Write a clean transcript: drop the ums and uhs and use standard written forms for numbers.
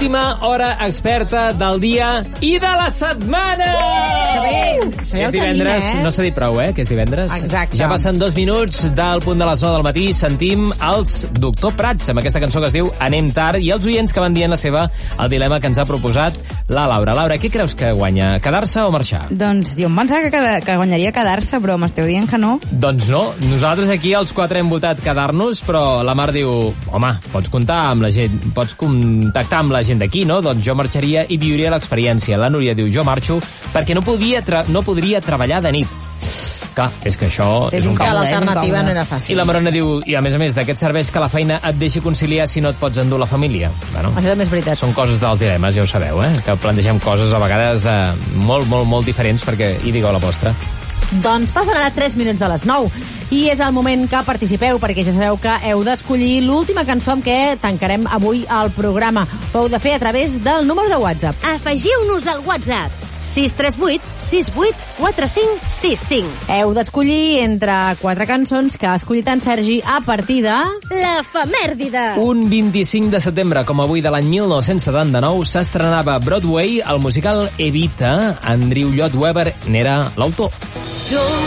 l'última hora experta del dia i de la setmana! Que bé! És divendres, no s'ha dit prou, que és divendres. Exacte. Ja passen 2 minuts del punt de les 9 del matí, sentim els Doctor Prats amb aquesta cançó que es diu Anem tard, i els oients que van dient la seva el dilema que ens ha proposat la Laura. Laura, què creus que guanya? Quedar-se o marxar? Doncs jo em pensava que guanyaria quedar-se, però m'esteu dient que no. Doncs no. Nosaltres aquí els 4 hem votat quedar-nos, però la Mar diu, home, pots comptar amb la gent, pots contactar amb la gent d'aquí, no? Doncs jo marxaria i viuria l'experiència. La Núria diu, jo marxo perquè no podria treballar de nit. Clar, és que això és un que l'alternativa no era fàcil. I la Marona diu, i a més, d'aquest serveix que la feina et deixi conciliar si no et pots endur la família. Bueno, això també és veritat. Són coses dels dilemes, ja ho sabeu, que plantegem coses a vegades molt diferents perquè hi digueu la vostra. Doncs passen ara 3 minuts de les 9 i és el moment que participeu, perquè ja sabeu que heu d'escollir l'última cançó amb què tancarem avui el programa. Ho heu de fer a través del número de WhatsApp. Afegiu-nos al WhatsApp 638 68 45 65. Heu d'escollir entre 4 cançons que ha escollit en Sergi a partir de... L'efemèride. Un 25 de setembre, com avui de l'any 1979, s'estrenava a Broadway el musical Evita. Andrew Lloyd Webber n'era l'autor.